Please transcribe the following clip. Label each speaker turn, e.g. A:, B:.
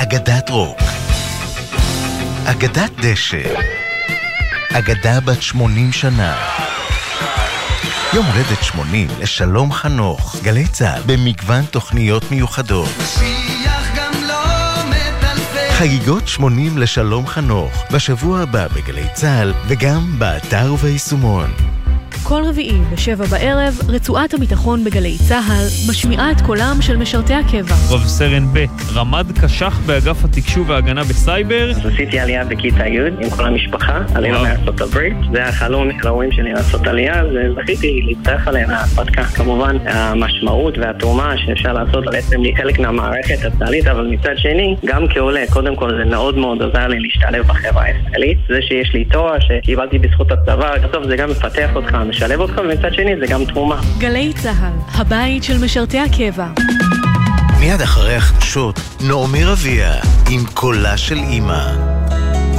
A: אגדת רוק, אגדת דשא, אגדה בת 80 שנה. יום הולדת 80 לשלום חנוך. גלי צהל במגוון תוכניות מיוחדות. חגיגות 80 לשלום חנוך בשבוע הבא בגלי צהל וגם באתר וביישומון.
B: כל רביעי ב7 בערב, רצועת הביטחון בגלי צהל משמיעה את קולם של משרתי הקבע.
C: רב סרן ב' רמ"ד קשח באגף התקשוב וההגנה בסייבר.
D: עשיתי עלייה בכיתה י' עם כל המשפחה, עלינו מארצות הברית. זה החלום ההורים שלי לעשות עלייה, וזכיתי להצטרף עליהם להרפתקה. כמובן, המשמעות והתרומה שאפשר לעשות בעצם לי חלק מהמערכת הצה"לית, אבל מצד שני, גם כעולה, קודם כל זה מאוד מאוד עוזר לי להשתלב בחברה הישראלית. זה שיש לי תואר שקיבלתי בזכות הצבא, בסוף זה גם מפתח אותך, משלב אותך, ומצד שני זה גם תרומה.
B: גלי צהל, הבית של משרתי הקבע.
A: מיד אחרי החדשות, נעמי רביע עם קולה של אמא.